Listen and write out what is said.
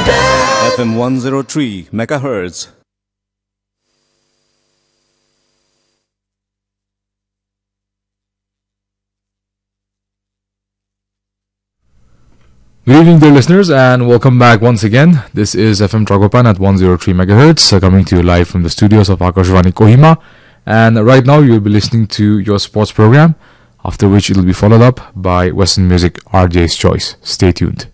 FM 103 megahertz. Good evening, dear listeners, and welcome back once again. This is FM Tragopan at 103 megahertz, coming to you live from the studios of Akashvani Kohima. And right now, you will be listening to your sports program, after which it will be followed up by Western Music RJ's Choice. Stay tuned.